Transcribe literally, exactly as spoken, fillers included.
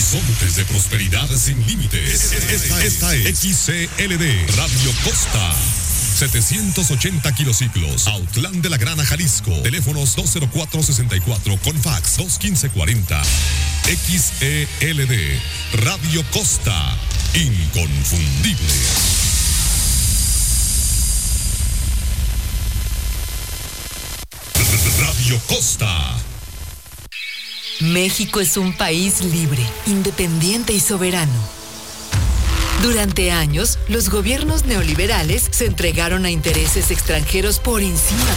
Horizontes de prosperidad sin límites. Esta, esta es X C L D Radio Costa. setecientos ochenta kilociclos, Autlán de la Grana, Jalisco. Teléfonos dos cero cuatro sesenta y cuatro con fax dos quince cuarenta. X E L D Radio Costa. Inconfundible. Radio Costa. México es un país libre, independiente y soberano. Durante años, los gobiernos neoliberales se entregaron a intereses extranjeros por encima